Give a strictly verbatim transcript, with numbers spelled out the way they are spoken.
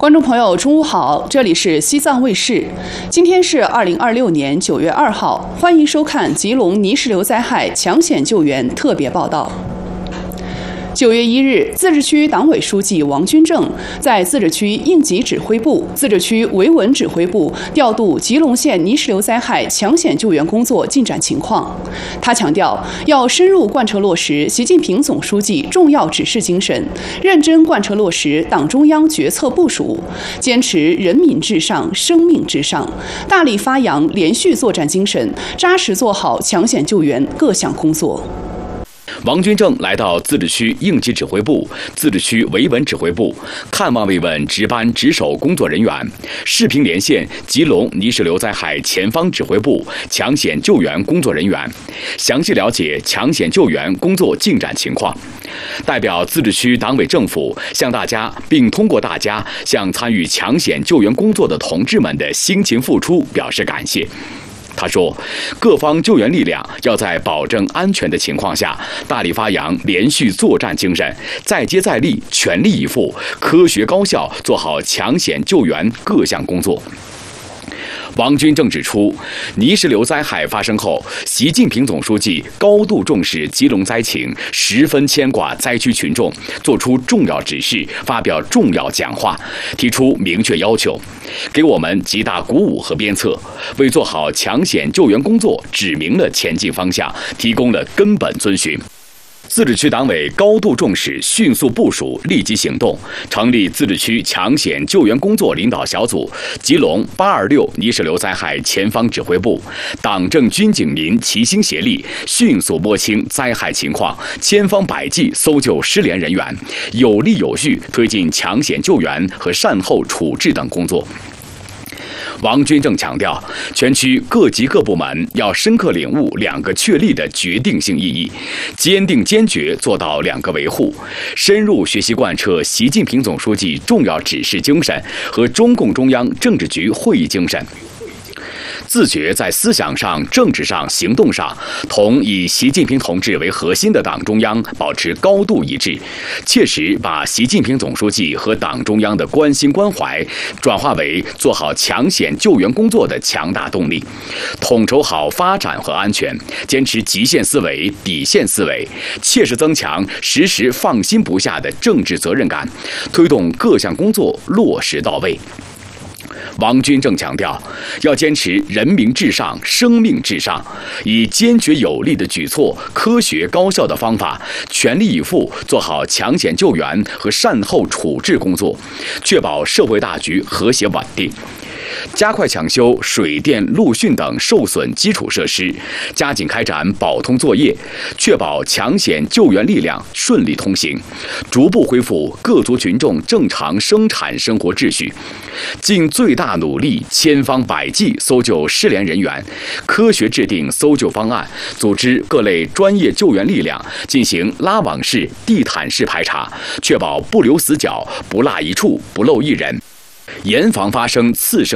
观众朋友，中午好，这里是西藏卫视，今天是二零二六年九月二号，欢迎收看吉隆泥石流灾害抢险救援特别报道。九月一日，自治区党委书记王军正在自治区应急指挥部、自治区维稳指挥部调度吉隆县泥石流灾害抢险救援工作进展情况。他强调，要深入贯彻落实习近平总书记重要指示精神，认真贯彻落实党中央决策部署，坚持人民至上、生命至上，大力发扬连续作战精神，扎实做好抢险救援各项工作。 王军正来到自治区应急指挥部、自治区维稳指挥部，看望慰问值班值守工作人员，视频连线吉隆泥石流灾害前方指挥部抢险救援工作人员，详细了解抢险救援工作进展情况。代表自治区党委政府向大家，并通过大家向参与抢险救援工作的同志们的辛勤付出表示感谢。他说，各方救援力量要在保证安全的情况下，大力发扬连续作战精神，再接再厉，全力以赴，科学高效做好抢险救援各项工作。王军正指出，泥石流灾害发生后，习近平总书记高度重视吉隆灾情，十分牵挂灾区群众，作出重要指示，发表重要讲话，提出明确要求，给我们极大鼓舞和鞭策，为做好抢险救援工作指明了前进方向，提供了根本遵循。自治区党委高度重视迅速部署、立即行动，成立自治区抢险救援工作领导小组、吉隆八二六泥石流灾害前方指挥部，党政军警民齐心协力，迅速摸清灾害情况，千方百计搜救失联人员，有力有序推进抢险救援和善后处置等工作。王军正强调，全区各级各部门要深刻领悟两个确立的决定性意义，坚定坚决做到两个维护，深入学习贯彻习近平总书记重要指示精神和中共中央政治局会议精神，自觉在思想上、政治上、行动上同以习近平同志为核心的党中央保持高度一致，切实把习近平总书记和党中央的关心关怀转化为做好抢险救援工作的强大动力，统筹好发展和安全，坚持极限思维、底线思维，切实增强时时放心不下的政治责任感，推动各项工作落实到位。王军正强调，要坚持人民至上、生命至上，以坚决有力的举措、科学高效的方法，全力以赴做好抢险救援和善后处置工作，确保社会大局和谐稳定。加快抢修水电、路讯等受损基础设施，加紧开展保通作业，确保抢险救援力量顺利通行，逐步恢复各族群众正常生产生活秩序，尽最大努力，千方百计搜救失联人员，科学制定搜救方案，组织各类专业救援力量进行拉网式、地毯式排查，确保不留死角，不落一处，不漏一人，严防发生次生